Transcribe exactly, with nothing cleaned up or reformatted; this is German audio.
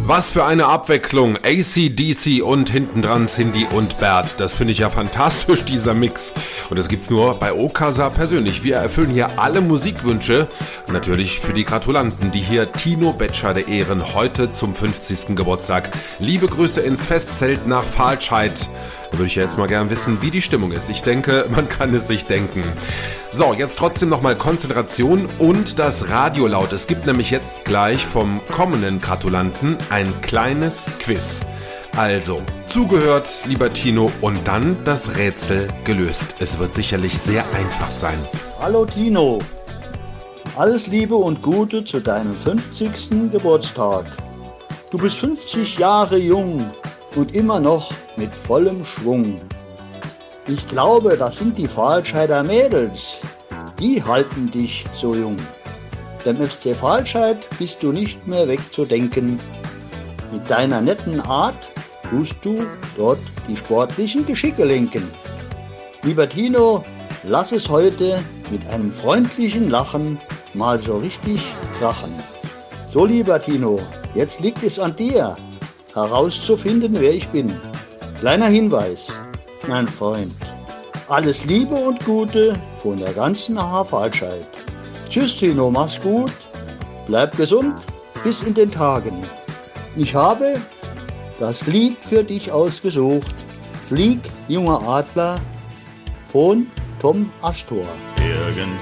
Was für eine Abwechslung. A C D C und hintendran Cindy und Bert. Das finde ich ja fantastisch, dieser Mix. Und das gibt's nur bei Okasa persönlich. Wir erfüllen hier alle Musikwünsche. Natürlich für die Gratulanten, die hier Tino Betschade ehren. Heute zum fünfzigsten Geburtstag. Liebe Grüße ins Festzelt nach Pfahlscheid. Da würde ich ja jetzt mal gern wissen, wie die Stimmung ist. Ich denke, man kann es sich denken. So, jetzt trotzdem nochmal Konzentration und das Radio laut. Es gibt nämlich jetzt gleich vom kommenden Gratulanten ein kleines Quiz. Also, zugehört, lieber Tino, und dann das Rätsel gelöst. Es wird sicherlich sehr einfach sein. Hallo Tino, alles Liebe und Gute zu deinem fünfzigsten Geburtstag. Du bist fünfzig Jahre jung und immer noch mit vollem Schwung. Ich glaube, das sind die Pfahlscheider Mädels, die halten dich so jung. Beim F C Pfahlscheid bist du nicht mehr wegzudenken. Mit deiner netten Art tust du dort die sportlichen Geschicke lenken. Lieber Tino, lass es heute mit einem freundlichen Lachen mal so richtig krachen. So, lieber Tino, jetzt liegt es an dir, herauszufinden, wer ich bin. Kleiner Hinweis, mein Freund. Alles Liebe und Gute von der ganzen A H Pfahlscheid. Tschüss Tino, mach's gut, bleib gesund, bis in den Tagen. Ich habe das Lied für dich ausgesucht. Flieg, junger Adler, von Tom Astor. Irgend